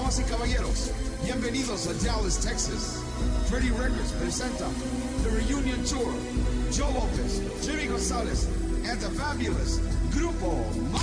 Damas y caballeros, bienvenidos a Dallas, Texas. Freddie Records presenta The Reunion Tour. Joe Lopez, Jimmy Gonzalez, and the fabulous Grupo